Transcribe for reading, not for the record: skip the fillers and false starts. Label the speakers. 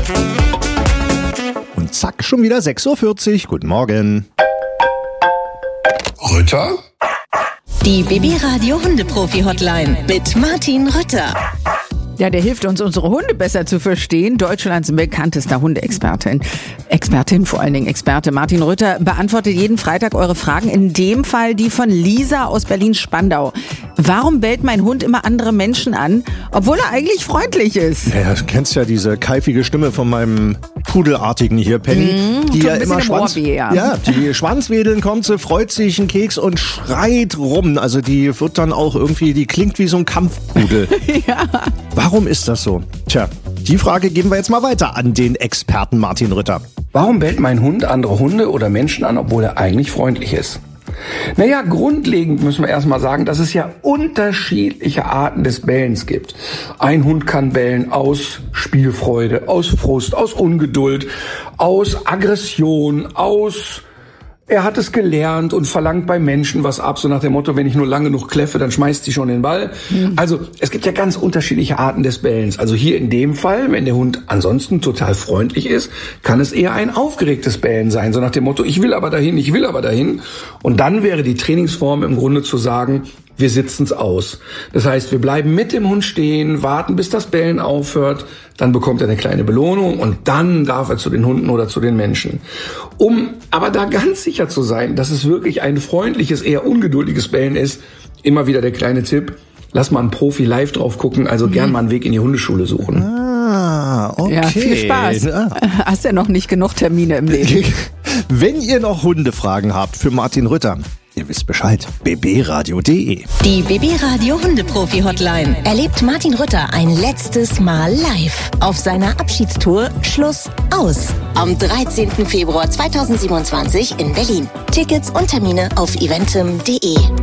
Speaker 1: Und zack, schon wieder 6.40 Uhr. Guten Morgen.
Speaker 2: Rütter?
Speaker 3: Die BB-Radio Hundeprofi-Hotline mit Martin Rütter.
Speaker 4: Ja, der hilft uns, unsere Hunde besser zu verstehen. Deutschlands bekanntester Hundeexpertin. Expertin, vor allen Dingen Experte. Martin Rütter beantwortet jeden Freitag eure Fragen. In dem Fall die von Lisa aus Berlin-Spandau. Warum bellt mein Hund immer andere Menschen an, obwohl er eigentlich freundlich ist?
Speaker 1: Ja, du kennst ja diese keifige Stimme von meinem Pudelartigen hier, Penny. Die ja immer die Schwanzwedeln kommt, sie freut sich einen Keks und schreit rum. Also die wird dann auch irgendwie, die klingt wie so ein Kampfpudel.
Speaker 4: Ja.
Speaker 1: Warum ist das so? Tja, die Frage geben wir jetzt mal weiter an den Experten Martin Rütter.
Speaker 2: Warum bellt mein Hund andere Hunde oder Menschen an, obwohl er eigentlich freundlich ist? Naja, grundlegend müssen wir erstmal sagen, dass es ja unterschiedliche Arten des Bellens gibt. Ein Hund kann bellen aus Spielfreude, aus Frust, aus Ungeduld, aus Aggression, er hat es gelernt und verlangt bei Menschen was ab, so nach dem Motto, wenn ich nur lang genug kläffe, dann schmeißt sie schon den Ball. Also es gibt ja ganz unterschiedliche Arten des Bellens. Also hier in dem Fall, wenn der Hund ansonsten total freundlich ist, kann es eher ein aufgeregtes Bellen sein, so nach dem Motto, ich will aber dahin, ich will aber dahin. Und dann wäre die Trainingsform im Grunde zu sagen, wir sitzen's aus. Das heißt, wir bleiben mit dem Hund stehen, warten, bis das Bellen aufhört, dann bekommt er eine kleine Belohnung und dann darf er zu den Hunden oder zu den Menschen. Um aber da ganz sicher zu sein, dass es wirklich ein freundliches, eher ungeduldiges Bellen ist, immer wieder der kleine Tipp, lass mal einen Profi live drauf gucken, also gern mal einen Weg in die Hundeschule suchen.
Speaker 1: Ah, okay.
Speaker 4: Ja, viel Spaß. Hast ja noch nicht genug Termine im Leben.
Speaker 1: Wenn ihr noch Hundefragen habt für Martin Rütter, ihr wisst Bescheid, bbradio.de.
Speaker 3: Die BB-Radio Hundeprofi-Hotline erlebt Martin Rütter ein letztes Mal live auf seiner Abschiedstour Schluss aus. Am 13. Februar 2027 in Berlin. Tickets und Termine auf eventim.de.